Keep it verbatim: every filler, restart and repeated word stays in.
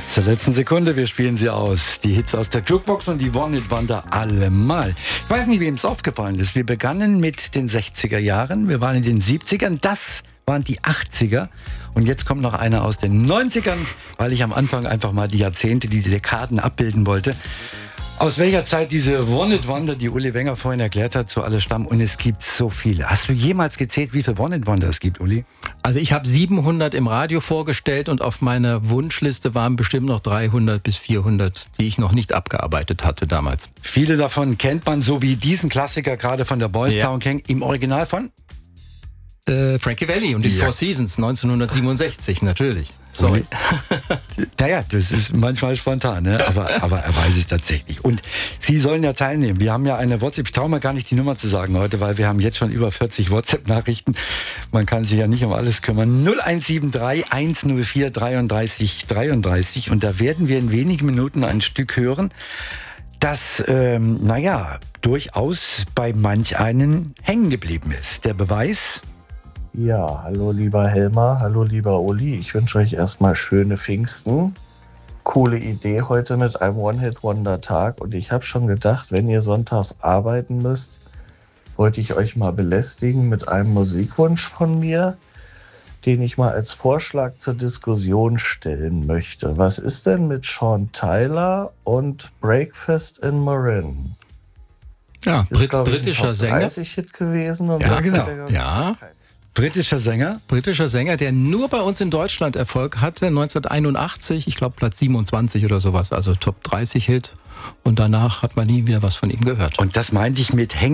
Bis zur letzten Sekunde, wir spielen sie aus. Die Hits aus der Jukebox und die One-Hit-Wonder allemal. Ich weiß nicht, wem es aufgefallen ist. Wir begannen mit den sechziger Jahren, wir waren in den siebzigern, das waren die achtziger. Und jetzt kommt noch einer aus den neunzigern, weil ich am Anfang einfach mal die Jahrzehnte, die Dekaden abbilden wollte. Aus welcher Zeit diese One-Hit-Wonder, die Uli Wenger vorhin erklärt hat, so alle stammen. Und es gibt so viele. Hast du jemals gezählt, wie viele One-Hit-Wonder es gibt, Uli? Also ich habe siebenhundert im Radio vorgestellt und auf meiner Wunschliste waren bestimmt noch dreihundert bis vierhundert, die ich noch nicht abgearbeitet hatte damals. Viele davon kennt man, so wie diesen Klassiker gerade von der Boys Ja. Town Gang, im Original von? Äh, Frankie Valli und die Ja. Four Seasons, neunzehnhundertsiebenundsechzig, natürlich. Sorry. Naja, das ist manchmal spontan, ne? aber, aber er weiß es tatsächlich. Und Sie sollen ja teilnehmen. Wir haben ja eine WhatsApp, ich traue mir gar nicht die Nummer zu sagen heute, weil wir haben jetzt schon über vierzig WhatsApp-Nachrichten. Man kann sich ja nicht um alles kümmern. null eins sieben drei eins null vier dreiunddreißig dreiunddreißig und da werden wir in wenigen Minuten ein Stück hören, das, ähm, naja, durchaus bei manch einen hängen geblieben ist. Der Beweis... Ja, hallo lieber Helmer, hallo lieber Uli. Ich wünsche euch erstmal schöne Pfingsten. Coole Idee heute mit einem One-Hit-Wonder-Tag. Und ich habe schon gedacht, wenn ihr sonntags arbeiten müsst, wollte ich euch mal belästigen mit einem Musikwunsch von mir, den ich mal als Vorschlag zur Diskussion stellen möchte. Was ist denn mit Sean Tyler und Breakfast in Marin? Ja, Ist, Brit glaub ich, ein britischer Top Sänger. dreißig Hit gewesen. Und Ja, sonst genau. hat er- Ja, Britischer Sänger? britischer Sänger, der nur bei uns in Deutschland Erfolg hatte, neunzehnhunderteinundachtzig, ich glaube Platz siebenundzwanzig oder sowas, also Top dreißig Hit. Und danach hat man nie wieder was von ihm gehört. Und das meinte ich mit hängen.